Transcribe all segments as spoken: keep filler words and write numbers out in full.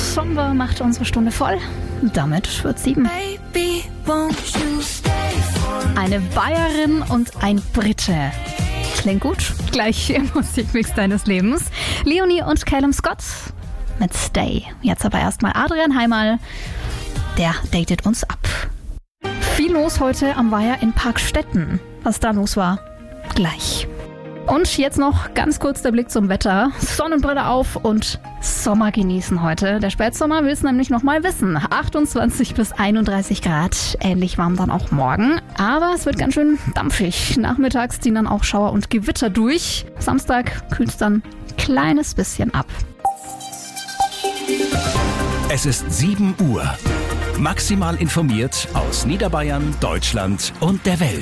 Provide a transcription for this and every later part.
Somber macht unsere Stunde voll. Damit wird sieben. Eine Bayerin und ein Brite. Klingt gut. Gleich im Musikmix deines Lebens. Leonie und Calum Scott mit Stay. Jetzt aber erstmal Adrian Heimal. Der datet uns ab. Viel los heute am Weiher in Parkstetten. Was da los war, gleich. Und jetzt noch ganz kurz der Blick zum Wetter. Sonnenbrille auf und Sommer genießen heute. Der Spätsommer will es nämlich noch mal wissen. achtundzwanzig bis einunddreißig Grad. Ähnlich warm dann auch morgen. Aber es wird ganz schön dampfig. Nachmittags ziehen dann auch Schauer und Gewitter durch. Samstag kühlt es dann ein kleines bisschen ab. Es ist sieben Uhr. Maximal informiert aus Niederbayern, Deutschland und der Welt.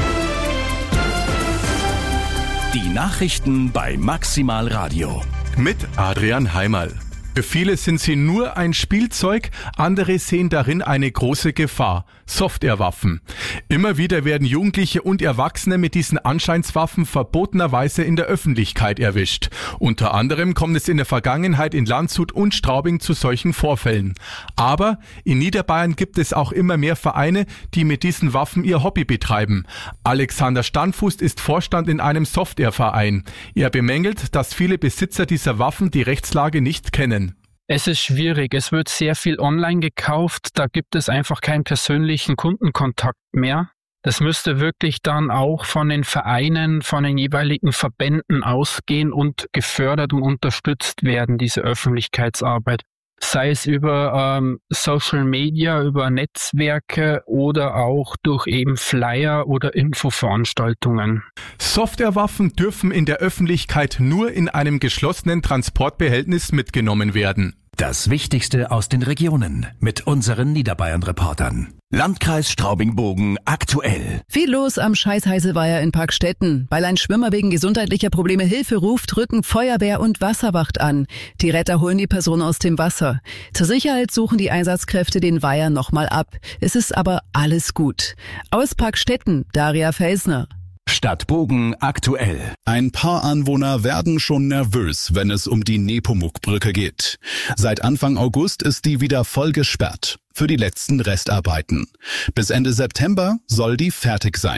Die Nachrichten bei Maximal Radio. Mit Adrian Heimal. Für viele sind sie nur ein Spielzeug, andere sehen darin eine große Gefahr. Softwarewaffen. Immer wieder werden Jugendliche und Erwachsene mit diesen Anscheinswaffen verbotenerweise in der Öffentlichkeit erwischt. Unter anderem kommt es in der Vergangenheit in Landshut und Straubing zu solchen Vorfällen. Aber in Niederbayern gibt es auch immer mehr Vereine, die mit diesen Waffen ihr Hobby betreiben. Alexander Standfuß ist Vorstand in einem Softwareverein. Er bemängelt, dass viele Besitzer dieser Waffen die Rechtslage nicht kennen. Es ist schwierig. Es wird sehr viel online gekauft. Da gibt es einfach keinen persönlichen Kundenkontakt mehr. Das müsste wirklich dann auch von den Vereinen, von den jeweiligen Verbänden ausgehen und gefördert und unterstützt werden, diese Öffentlichkeitsarbeit. Sei es über ähm, Social Media, über Netzwerke oder auch durch eben Flyer oder Infoveranstaltungen. Softwarewaffen dürfen in der Öffentlichkeit nur in einem geschlossenen Transportbehältnis mitgenommen werden. Das Wichtigste aus den Regionen mit unseren Niederbayern-Reportern. Landkreis Straubing-Bogen aktuell. Viel los am Scheißheißeweiher in Parkstetten. Weil ein Schwimmer wegen gesundheitlicher Probleme Hilfe ruft, rücken Feuerwehr und Wasserwacht an. Die Retter holen die Person aus dem Wasser. Zur Sicherheit suchen die Einsatzkräfte den Weiher nochmal ab. Es ist aber alles gut. Aus Parkstetten, Daria Felsner. Stadtbogen aktuell. Ein paar Anwohner werden schon nervös, wenn es um die Nepomuk-Brücke geht. Seit Anfang August ist die wieder voll gesperrt für die letzten Restarbeiten. Bis Ende September soll die fertig sein.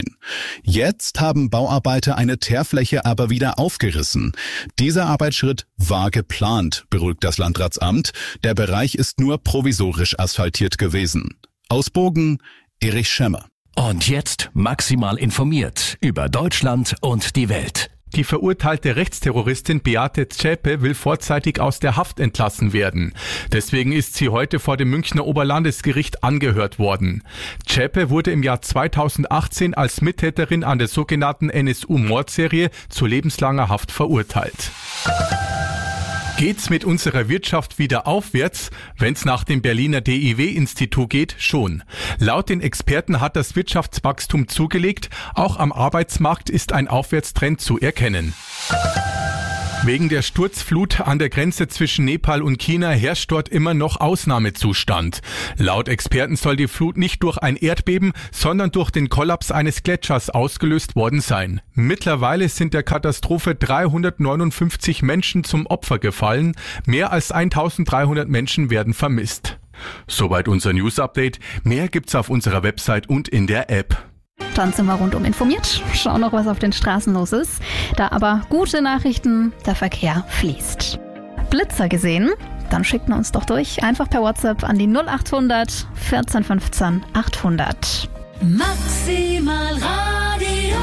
Jetzt haben Bauarbeiter eine Teerfläche aber wieder aufgerissen. Dieser Arbeitsschritt war geplant, beruhigt das Landratsamt. Der Bereich ist nur provisorisch asphaltiert gewesen. Aus Bogen, Erich Schemmer. Und jetzt maximal informiert über Deutschland und die Welt. Die verurteilte Rechtsterroristin Beate Zschäpe will vorzeitig aus der Haft entlassen werden. Deswegen ist sie heute vor dem Münchner Oberlandesgericht angehört worden. Zschäpe wurde im Jahr zweitausendachtzehn als Mittäterin an der sogenannten N S U-Mordserie zu lebenslanger Haft verurteilt. Geht's mit unserer Wirtschaft wieder aufwärts? Wenn's nach dem Berliner D I W-Institut geht, schon. Laut den Experten hat das Wirtschaftswachstum zugelegt. Auch am Arbeitsmarkt ist ein Aufwärtstrend zu erkennen. Wegen der Sturzflut an der Grenze zwischen Nepal und China herrscht dort immer noch Ausnahmezustand. Laut Experten soll die Flut nicht durch ein Erdbeben, sondern durch den Kollaps eines Gletschers ausgelöst worden sein. Mittlerweile sind der Katastrophe dreihundertneunundfünfzig Menschen zum Opfer gefallen. Mehr als eintausenddreihundert Menschen werden vermisst. Soweit unser News-Update. Mehr gibt's auf unserer Website und in der App. Dann sind wir rundum informiert. Schauen noch, was auf den Straßen los ist. Da aber gute Nachrichten, der Verkehr fließt. Blitzer gesehen? Dann schickt uns doch durch. Einfach per WhatsApp an die null achthundert vierzehn fünfzehn achthundert. Maximal Radio.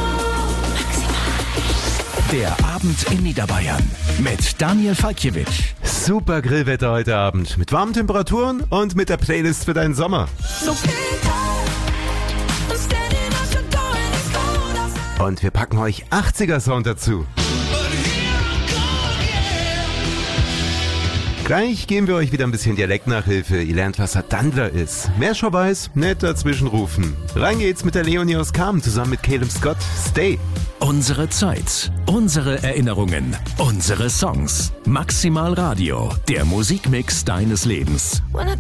Der Abend in Niederbayern mit Daniel Falkiewicz. Super Grillwetter heute Abend mit warmen Temperaturen und mit der Playlist für deinen Sommer. Und wir packen euch achtziger-Sound dazu. Gleich geben wir euch wieder ein bisschen Dialektnachhilfe. Ihr lernt, was ein Dandler ist. Mehr schon weiß, nicht dazwischen rufen. Rein geht's mit der Leonie aus Kam zusammen mit Calum Scott. Stay. Unsere Zeit, unsere Erinnerungen, unsere Songs. Maximal Radio, der Musikmix deines Lebens. When I